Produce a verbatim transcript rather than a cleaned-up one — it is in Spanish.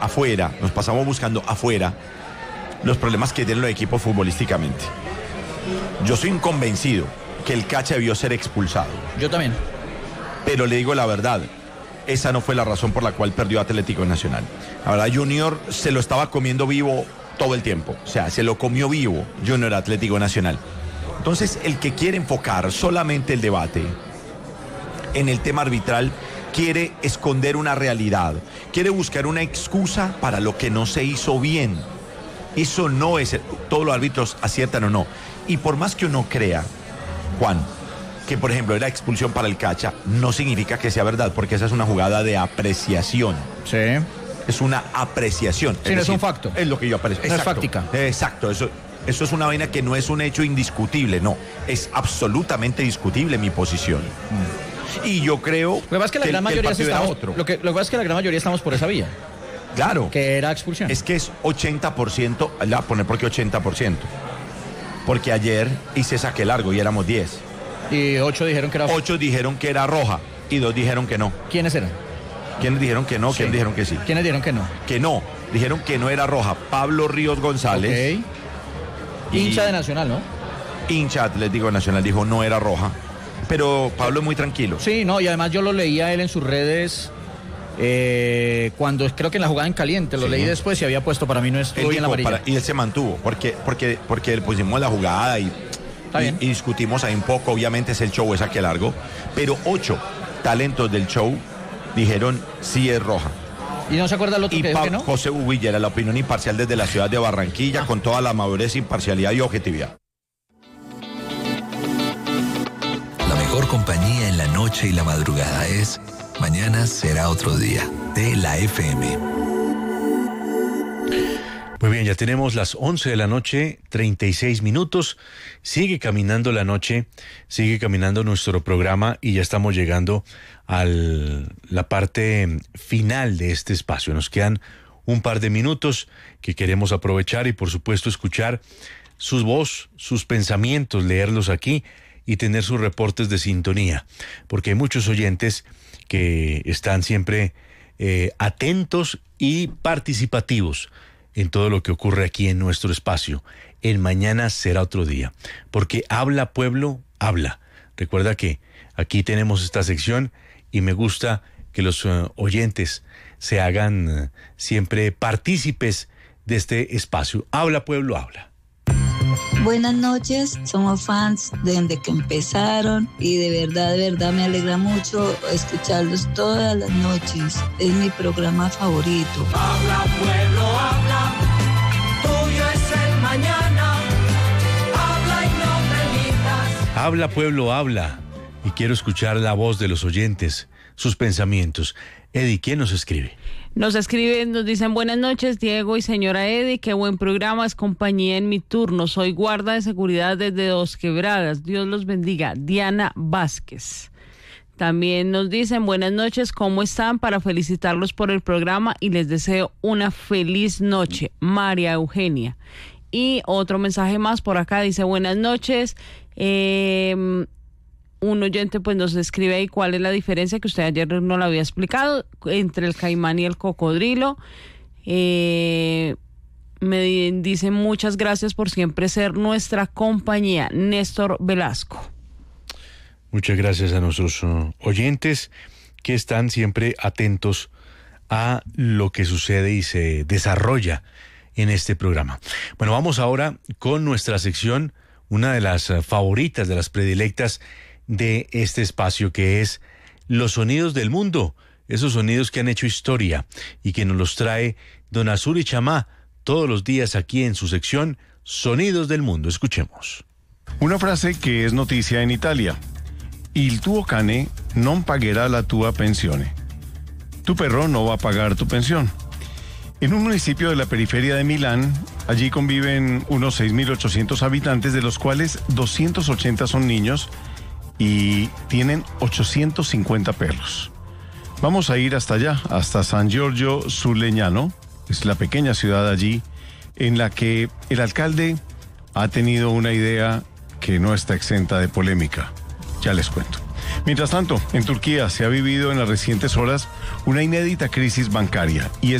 afuera, nos pasamos buscando afuera los problemas que tienen los equipos futbolísticamente. Yo soy inconvencido que el Cacha debió ser expulsado. Yo también. Pero le digo la verdad, esa no fue la razón por la cual perdió Atlético Nacional. La verdad, Junior se lo estaba comiendo vivo todo el tiempo. O sea, se lo comió vivo Junior Atlético Nacional. Entonces, el que quiere enfocar solamente el debate en el tema arbitral quiere esconder una realidad, quiere buscar una excusa para lo que no se hizo bien. Eso no es, todos los árbitros aciertan o no. Y por más que uno crea, Juan, que por ejemplo era expulsión para el Cacha, no significa que sea verdad, porque esa es una jugada de apreciación. Sí. Es una apreciación. Sí, es no decir, es un facto. Es lo que yo aprecio. No es fáctica. Exacto, eso, eso es una vaina que no es un hecho indiscutible, no. Es absolutamente discutible mi posición. Mm. Y yo creo lo que pasa es que la que, gran que mayoría el partido estamos, era otro. Lo que, lo que pasa es que la gran mayoría estamos por esa vía. Claro. Que era expulsión. Es que es ochenta por ciento, la voy a poner porque ochenta por ciento. Porque ayer hice saque largo y éramos diez. Y ocho dijeron que era... Ocho dijeron que era roja y dos dijeron que no. ¿Quiénes eran? ¿Quiénes dijeron que no? Sí. ¿Quiénes dijeron que sí? ¿Quiénes dijeron que no? Que no. Dijeron que no era roja. Pablo Ríos González. Ok. Hincha de Nacional, ¿no? Hincha Atlético Nacional dijo no era roja. Pero Pablo es muy tranquilo. Sí, no, y además yo lo leía él en sus redes eh, cuando creo que en la jugada en caliente, lo sí. leí después y había puesto para mí no estuvo bien la amarilla. Para, y él se mantuvo, porque, porque, porque le pusimos la jugada y, y, y discutimos ahí un poco, obviamente es el show, es saque largo, pero ocho talentos del show dijeron sí es roja. ¿Y no se acuerda el otro y que dijo que no? José Ubillera, la opinión imparcial desde la ciudad de Barranquilla, ah. con toda la madurez, imparcialidad y objetividad. La mejor compañía en la noche y la madrugada es Mañana será otro día, de la F M. Muy bien, ya tenemos las once de la noche, treinta y seis minutos. Sigue caminando la noche, sigue caminando nuestro programa y ya estamos llegando a la parte final de este espacio. Nos quedan un par de minutos que queremos aprovechar y por supuesto escuchar su voz, sus pensamientos, leerlos aquí y tener sus reportes de sintonía, porque hay muchos oyentes que están siempre eh, atentos y participativos en todo lo que ocurre aquí en nuestro espacio. En Mañana será otro día, porque habla pueblo, habla. Recuerda que aquí tenemos esta sección y me gusta que los uh, oyentes se hagan uh, siempre partícipes de este espacio. Habla pueblo, habla. Buenas noches, somos fans desde que empezaron y de verdad, de verdad me alegra mucho escucharlos todas las noches. Es mi programa favorito. Habla pueblo, habla, tuyo es el mañana, habla y no permitas. Habla pueblo, habla, y quiero escuchar la voz de los oyentes, sus pensamientos. Eddie, ¿quién nos escribe? Nos escriben, nos dicen buenas noches Diego y señora Eddie, qué buen programa, es compañía en mi turno, soy guarda de seguridad desde Dos Quebradas, Dios los bendiga, Diana Vázquez. También nos dicen buenas noches, ¿cómo están? Para felicitarlos por el programa y les deseo una feliz noche, María Eugenia. Y otro mensaje más por acá, dice buenas noches, eh... un oyente pues nos escribe ahí cuál es la diferencia que usted ayer no lo había explicado entre el caimán y el cocodrilo. Eh, me dice muchas gracias por siempre ser nuestra compañía, Néstor Velasco. Muchas gracias a nuestros uh, oyentes que están siempre atentos a lo que sucede y se desarrolla en este programa. Bueno, vamos ahora con nuestra sección, una de las uh, favoritas, de las predilectas de este espacio, que es Los Sonidos del Mundo, esos sonidos que han hecho historia y que nos los trae don Azuri Chamá todos los días aquí en su sección Sonidos del Mundo. Escuchemos. Una frase que es noticia en Italia. Il tuo cane non pagherà la tua pensione. Tu perro no va a pagar tu pensión. En un municipio de la periferia de Milán, allí conviven unos seis mil ochocientos habitantes, de los cuales doscientos ochenta son niños y tienen ochocientos cincuenta perros. Vamos a ir hasta allá, hasta San Giorgio sul Legnano, es la pequeña ciudad allí, en la que el alcalde ha tenido una idea que no está exenta de polémica. Ya les cuento. Mientras tanto, en Turquía se ha vivido en las recientes horas una inédita crisis bancaria y es